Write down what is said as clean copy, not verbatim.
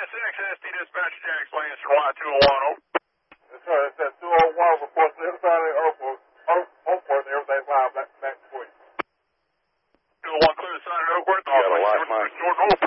SXSD dispatch Jack's Lancer Y201, over. Yes, sir. It's that 201 reports the inside of the airport and everything's live back to week. 201 clear the side of Oakworth. You got a lifeline.